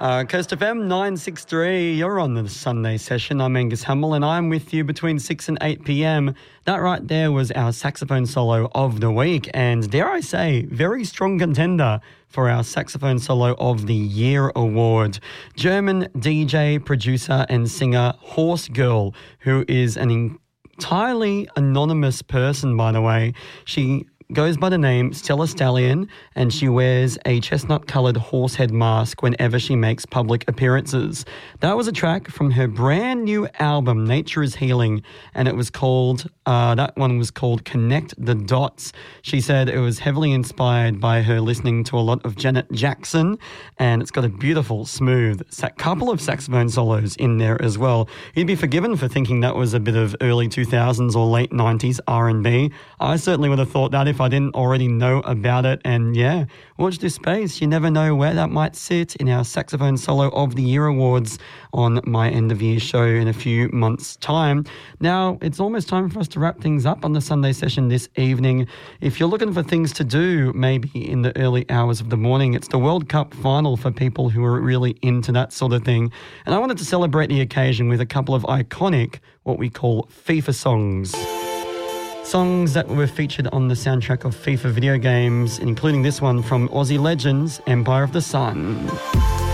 Coast FM 963, you're on the Sunday session. I'm Angus Hummel and I'm with you between 6 and 8 p.m. That right there was our saxophone solo of the week and, dare I say, very strong contender for our Saxophone Solo of the Year award. German DJ, producer and singer Horse Girl, who is an entirely anonymous person, by the way. She goes by the name Stella Stallion and she wears a chestnut-coloured horsehead mask whenever she makes public appearances. That was a track from her brand new album, Nature is Healing, and it was called, that one was called Connect the Dots. She said it was heavily inspired by her listening to a lot of Janet Jackson, and it's got a beautiful, smooth couple of saxophone solos in there as well. You'd be forgiven for thinking that was a bit of early 2000s or late 90s R&B. I certainly would have thought that if I didn't already know about it. And yeah, watch this space. You never know where that might sit in our Saxophone Solo of the Year awards on my end of year show in a few months' time. Now, it's almost time for us to wrap things up on the Sunday session this evening. If you're looking for things to do, maybe in the early hours of the morning, it's the World Cup final for people who are really into that sort of thing. And I wanted to celebrate the occasion with a couple of iconic, what we call FIFA songs. Songs that were featured on the soundtrack of FIFA video games, including this one from Aussie legends, Empire of the Sun.